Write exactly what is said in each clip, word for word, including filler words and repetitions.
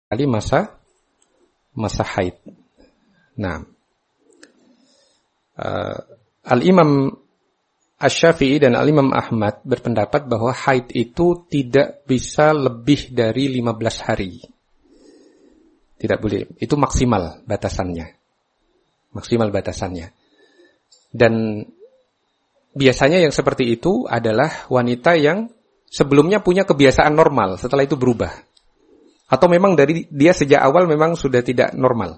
kali masa masa haid. Nah, uh, Al-Imam Asy-Syafi'i dan Al-Imam Ahmad berpendapat bahwa haid itu tidak bisa lebih dari lima belas hari. Tidak boleh, itu maksimal batasannya. Maksimal batasannya. Dan biasanya yang seperti itu adalah wanita yang sebelumnya punya kebiasaan normal, setelah itu berubah. Atau memang dari dia sejak awal memang sudah tidak normal.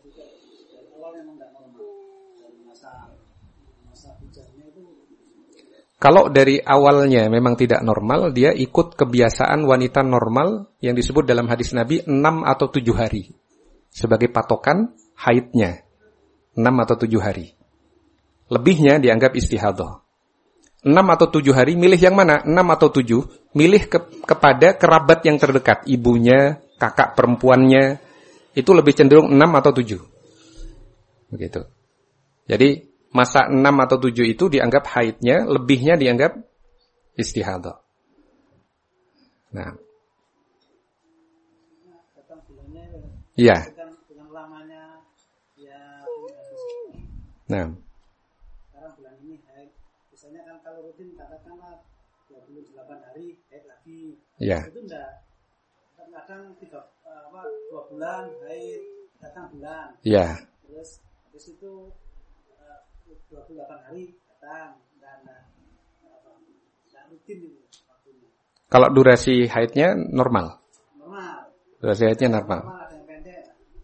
Kalau dari awalnya memang tidak normal, dia ikut kebiasaan wanita normal yang disebut dalam hadis Nabi enam atau tujuh hari. Sebagai patokan haidnya. enam atau tujuh hari. Lebihnya dianggap istihadah. enam atau tujuh hari, milih yang mana? enam atau tujuh, milih ke, kepada kerabat yang terdekat. Ibunya, kakak perempuannya, itu lebih cenderung enam atau tujuh. Begitu. Jadi, masa enam atau tujuh itu dianggap haidnya, lebihnya dianggap istihadah. Nah. Iya. Nah. Sekarang bulan ini haid. Biasanya kan kalau rutin katakanlah dua puluh delapan hari haid lagi. Iya. Itu enggak. Kadang tiga apa dua bulan haid, datang bulan. Iya. Terus habis itu dua puluh delapan hari datang dan enggak rutin itu waktunya. Kalau durasi haidnya normal. Normal. Durasi haidnya normal. Normal ada yang pendek.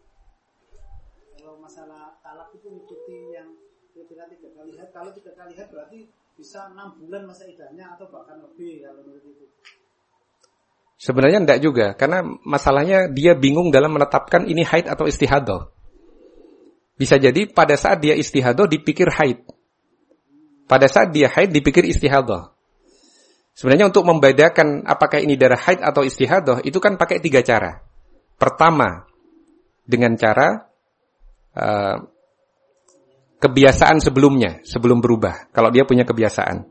Kalau masalah talak itu mengikuti yang kira-kira tiga kali haid. Kalau tiga kali haid berarti bisa enam bulan masa iddahnya atau bahkan lebih kalau menurut itu. Sebenarnya enggak juga, karena masalahnya dia bingung dalam menetapkan ini haid atau istihadah. Bisa jadi pada saat dia istihadah dipikir haid. Pada saat dia haid dipikir istihadah. Sebenarnya untuk membedakan apakah ini darah haid atau istihadah itu kan pakai tiga cara. Pertama, dengan cara uh, kebiasaan sebelumnya, sebelum berubah. Kalau dia punya kebiasaan.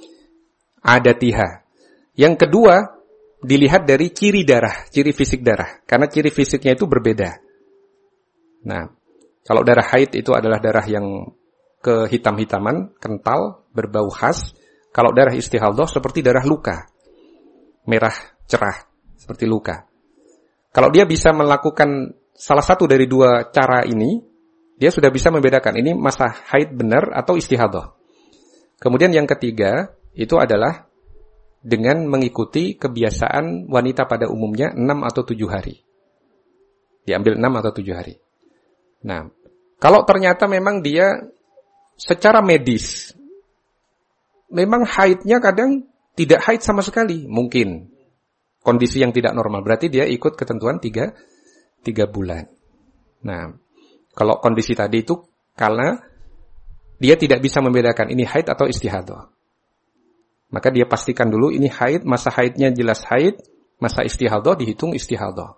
Adatiha. Yang kedua, dilihat dari ciri darah, ciri fisik darah. Karena ciri fisiknya itu berbeda. Nah, kalau darah haid itu adalah darah yang kehitam-hitaman, kental, berbau khas. Kalau darah istihadah seperti darah luka. Merah, cerah, seperti luka. Kalau dia bisa melakukan salah satu dari dua cara ini, dia sudah bisa membedakan ini masa haid benar atau istihadah. Kemudian yang ketiga, itu adalah dengan mengikuti kebiasaan wanita pada umumnya enam atau tujuh hari. Diambil enam atau tujuh hari. Nah, kalau ternyata memang dia secara medis, memang haidnya kadang tidak haid sama sekali, mungkin. Kondisi yang tidak normal, berarti dia ikut ketentuan tiga, tiga bulan. Nah, kalau kondisi tadi itu karena dia tidak bisa membedakan ini haid atau istihadah. Maka dia pastikan dulu ini haid, masa haidnya jelas haid, masa istihadah dihitung istihadah.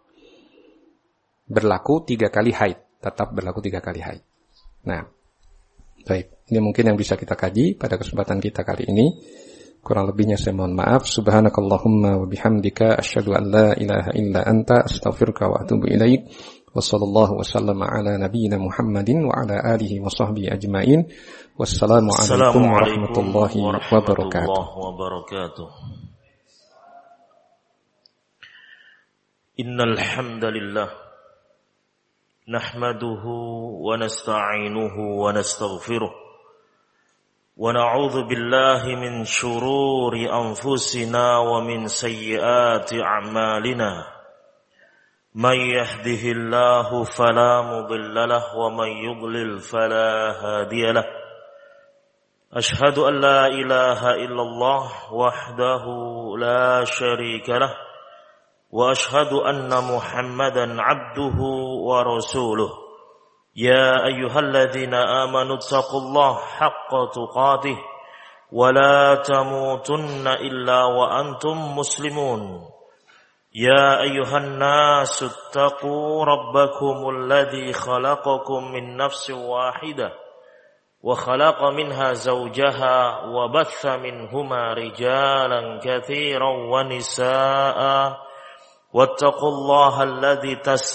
Berlaku tiga kali haid. Tetap berlaku tiga kali haid. Nah, baik. Ini mungkin yang bisa kita kaji pada kesempatan kita kali ini. Kurang lebihnya saya mohon maaf. Subhanakallahumma wa bihamdika asyhadu an la ilaha illa anta astaghfiruka wa atubu ilaik. Wa sallallahu wa sallama ala nabiyyina Muhammadin wa ala alihi wa sahbihi ajmain. Wassalamu alaikum warahmatullahi wabarakatuh. Innal hamdalillah nahmaduhu wa nasta'inuhu wa nastaghfiruh wa na'udzu billahi min shururi anfusina wa min sayyiati a'malina man yahdihillahu fala mudilla lahu wa man yudlil fala hadiya lahu ashhadu an la ilaha illallah wahdahu la syarika lahu وأشهد أن محمدا عبده ورسوله يا أيها الذين آمنوا اتقوا الله حق تقاته ولا تموتن إلا وأنتم مسلمون يا أيها الناس اتقوا ربكم الذي خلقكم من نفس واحدة وخلق منها زوجها وبث منهما رجالا كثيرا ونساء واتقوا الله الذي تسألون